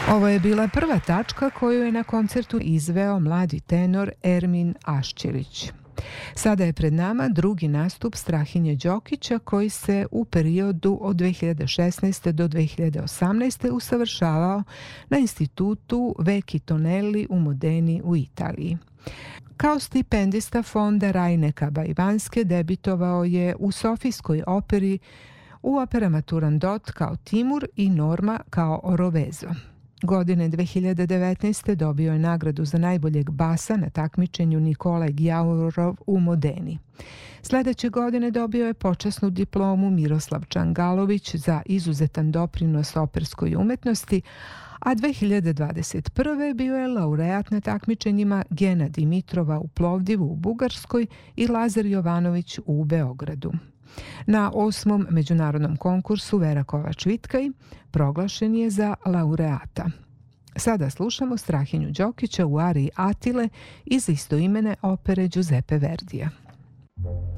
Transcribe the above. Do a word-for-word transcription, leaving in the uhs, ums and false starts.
Ovo je bila prva tačka koju je na koncertu izveo mladi tenor Ermin Ašćirić. Sada je pred nama drugi nastup Strahinje Đokića koji se u periodu od dve hiljade šesnaeste. do dve hiljade osamnaeste. usavršavao na institutu Veki Tonelli u Modeni u Italiji. Kao stipendista fonda Rajne Kabaivanske debitovao je u Sofijskoj operi u operama Turandot kao Timur i Norma kao Orovezo. Godine dve hiljade devetnaeste. dobio je nagradu za najboljeg basa na takmičenju Nikolaj Gjaurov u Modeni. Sljedeće godine dobio je počasnu diplomu Miroslav Čangalović za izuzetan doprinos operskoj umetnosti, a dve hiljade dvadeset prve. bio je laureat na takmičenjima Gena Dimitrova u Plovdivu u Bugarskoj i Lazar Jovanović u Beogradu. Na osmom međunarodnom konkursu Vera Kovač-Vitkaj proglašen je za laureata. Sada slušamo Strahinju Đokića u ariji Atile iz istoimene opere Giuseppe Verdija.